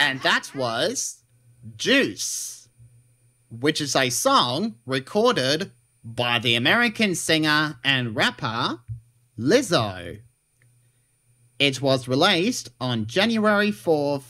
And that was Juice, which is a song recorded by the American singer and rapper Lizzo. It was released on January 4th,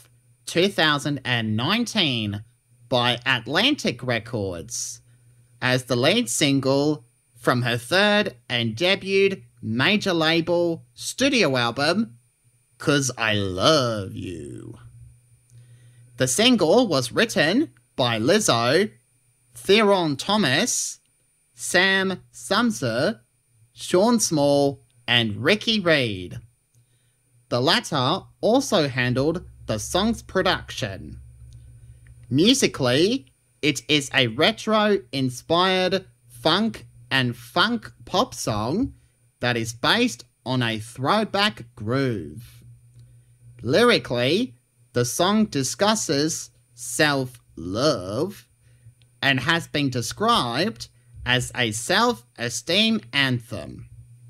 2019 by Atlantic Records as the lead single from her third and debut major label studio album, 'Cause I Love You. The single was written by Lizzo, Theron Thomas, Sam Sumser, Sean Small, and Ricky Reed. The latter also handled the song's production. Musically, it is a retro-inspired funk and funk pop song that is based on a throwback groove. Lyrically, the song discusses self-love and has been described as a self-esteem anthem.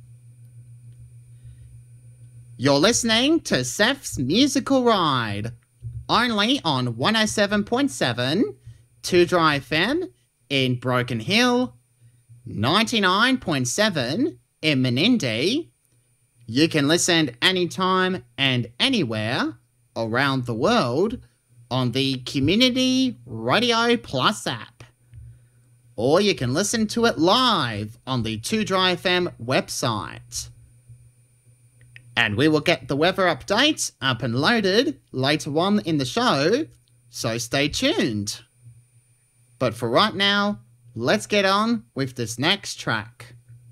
You're listening to Seth's Musical Ride, only on 107.7 2 Dry FM in Broken Hill, 99.7 in Menindee. You can listen anytime and anywhere around the world on the Community Radio Plus app. Or you can listen to it live on the 2 Dry FM website. And we will get the weather update up and loaded later on in the show, so stay tuned. But for right now, let's get on with this next track.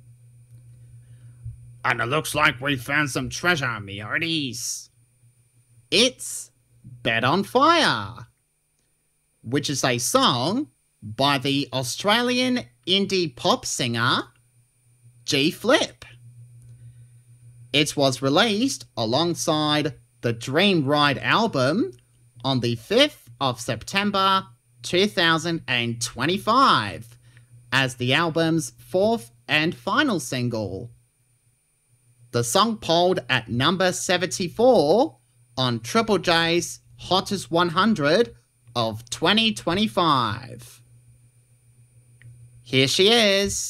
And it looks like we found some treasure, me hearties. It's Bed on Fire, which is a song by the Australian indie pop singer G-Flip. It was released alongside the Dream Ride album on the 5th of September 2025 as the album's fourth and final single. The song polled at number 74 on Triple J's Hottest 100 of 2025. Here she is.